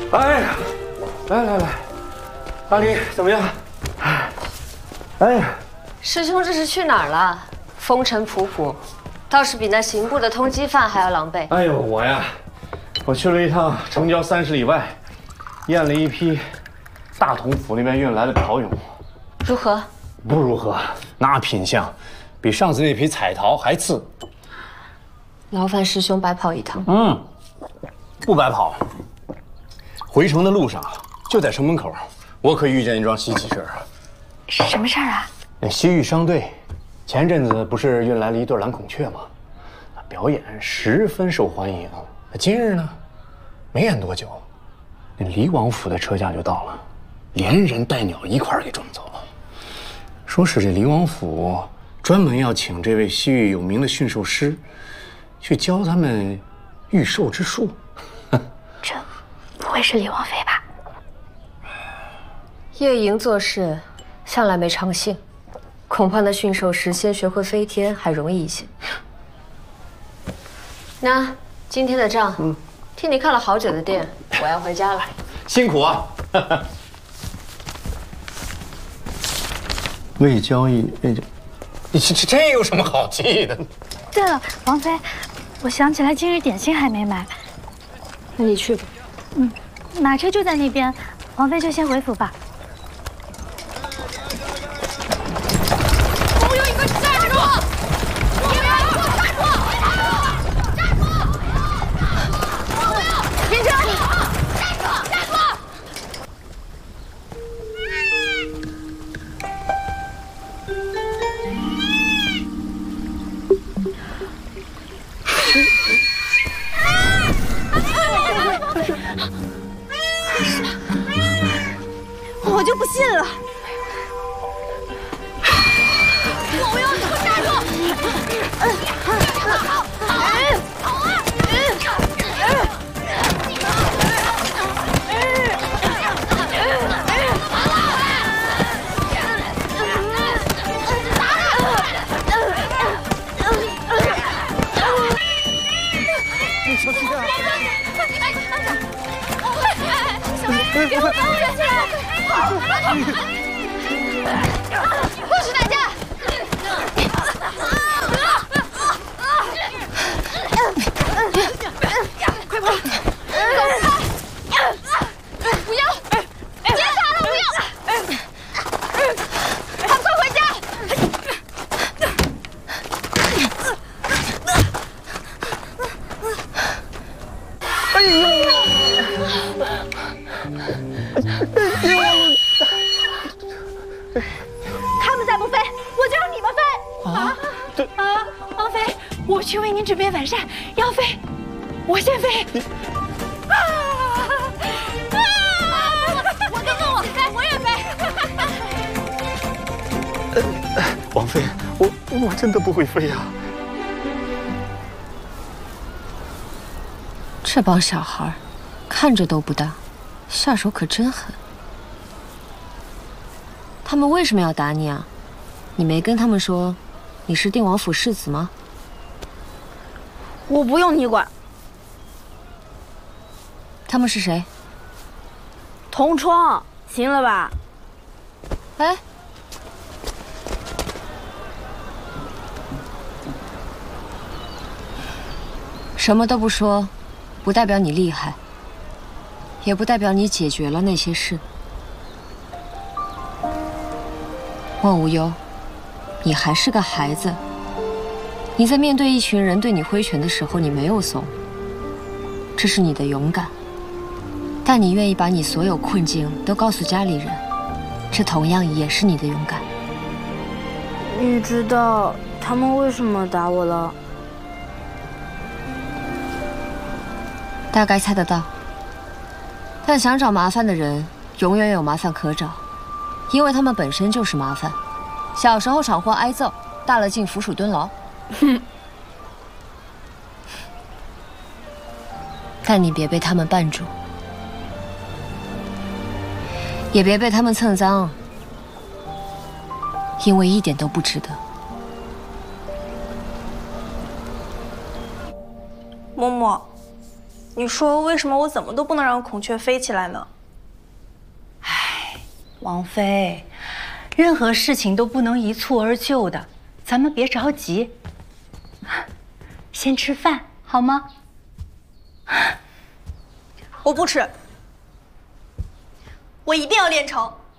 哎呀，来，阿离怎么样？哎呀， 师兄这是去哪儿了？风尘仆仆，倒是比那刑部的通缉犯还要狼狈。 哎呦，我去了一趟城郊30里外，验了一批大同府那边运来的陶俑， 如何？ 不如何，那品相比上次那批彩陶还次。 劳烦师兄白跑一趟。 不白跑。回城的路上，就在城门口，我可遇见一桩稀奇事儿。 什么事儿啊？ 那西域商队前阵子不是运来了一对蓝孔雀吗？表演十分受欢迎。今日呢，没演多久，那黎王府的车驾就到了，连人带鸟一块儿给撞走了。说是这黎王府专门要请这位西域有名的驯兽师，去教他们御兽之术。 这不会是李王妃吧？ 夜营做事向来没长性，恐怕那驯兽师先学会飞天还容易一些。那今天的账，替你看了好久的店，我要回家了。 辛苦啊！未交易，这有什么好记的？ 对了，王妃，我想起来今日点心还没买。 那你去吧。 马车就在那边，王妃就先回府吧。 我有一个站住！你们给我站住！站住！停车！站住！ 我就不信了。 我要你给我站住！ 小心点！ 别动！不许打架！快跑！不要！别打了！不要！他们快回家！ 哎呦！ 他们再不飞，我就让你们飞！王妃，我去为您准备晚膳，要飞，我先飞。 我跟着我飞，我也飞。 王妃，我真的不会飞呀。 这帮小孩，看着都不大，下手可真狠。他们为什么要打你啊？你没跟他们说你是定王府世子吗？ 我不用你管。 他们是谁？ 同窗，行了吧？ 哎，什么都不说，不代表你厉害，也不代表你解决了那些事。莫无忧，你还是个孩子。你在面对一群人对你挥拳的时候，你没有怂，这是你的勇敢。但你愿意把你所有困境都告诉家里人，这同样也是你的勇敢。 你知道他们为什么打我了？ 大概猜得到。但想找麻烦的人，永远有麻烦可找，因为他们本身就是麻烦。小时候闯祸挨揍，大了进府署蹲牢。哼。但你别被他们绊住，也别被他们蹭脏，因为一点都不值得。 嬷嬷， 你说为什么我怎么都不能让孔雀飞起来呢？ 唉，王妃，任何事情都不能一蹴而就的，咱们别着急，先吃饭好吗？ 我不吃，我一定要练成。